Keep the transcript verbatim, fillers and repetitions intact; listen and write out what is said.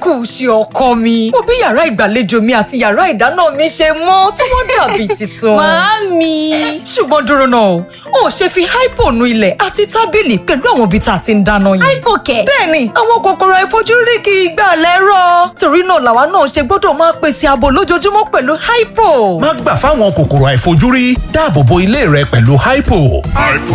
kù sí ọkọ mi. Mo bí yàrá ìgbàlejò mi àti yàrá ìdáná mi ṣe mọ́ tí wọ́n dàbí tuntun. Màámi. Ṣùgbọ́n dúró náà, o ò ṣe fi hypo nu ilẹ̀ àti tábìlì pẹ̀lú àwọn ibi tá a ti ń dáná yìí. Hypo kẹ̀. Bẹ́ẹ̀ni, àwọn kòkòrò àìfojúrí kì í gbà lẹ́rọ̀. Torí náà làwa náà ṣe gbọ́dọ̀ máa pèsè ààbò lójoojúmọ́ pẹ̀lú hypo. Má gbà fáwọn kòkòrò àìfojúrí, dáàbò bo ilé rẹ pẹ̀lú hypo.